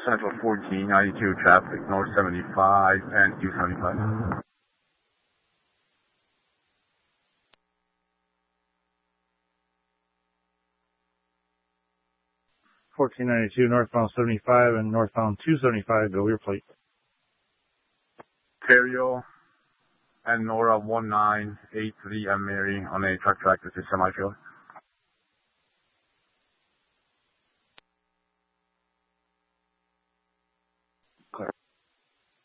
Central 1492 traffic, North 75 and 275. 1492 northbound 75 and northbound 275, go your plate. Ontario and Nora 1983 M. Mary on a truck tractor to semi-trailer.